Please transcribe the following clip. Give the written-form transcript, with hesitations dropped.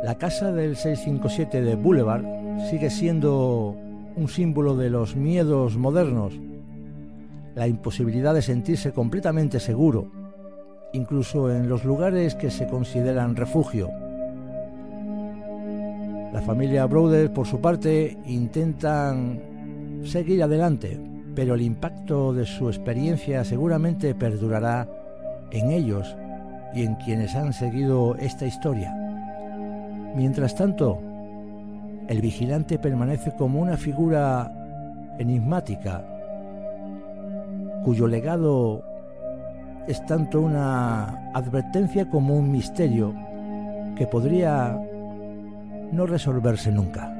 La casa del 657 de Boulevard sigue siendo un símbolo de los miedos modernos, la imposibilidad de sentirse completamente seguro, incluso en los lugares que se consideran refugio. La familia Browder, por su parte, intentan seguir adelante, pero el impacto de su experiencia seguramente perdurará en ellos y en quienes han seguido esta historia. Mientras tanto, el vigilante permanece como una figura enigmática, cuyo legado es tanto una advertencia como un misterio que podría no resolverse nunca.